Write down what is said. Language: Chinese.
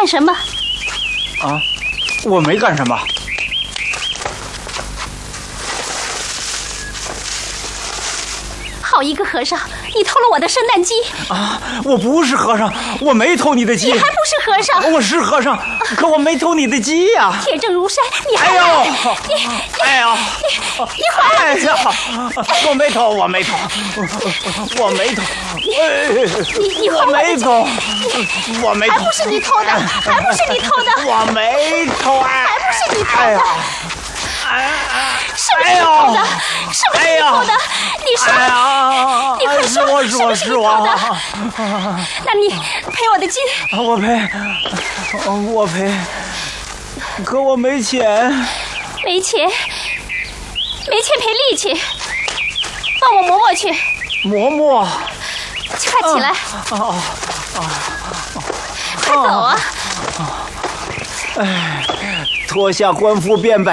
什么？ 啊，我没干什么。 好一个和尚，你偷了我的圣诞鸡！ 啊，我不是和尚，我没偷你的鸡。 你还不是和尚？ 我是和尚，可我没偷你的鸡呀！ 铁证如山，你还哎呦，哎呦， 你还哎呀，我没偷，我没偷，我没偷， 你我没偷，我没偷， 还不是你偷的，还不是你偷的， 我没偷， 还不是你偷的，是不是你偷的？是不是你偷的？你说，你快说，是不是你偷的？那你赔我的鸡。 我赔，可我没钱。 没钱赔力气，帮我磨磨去。 磨， 快起来！快走啊！ 哎，脱下官服变白。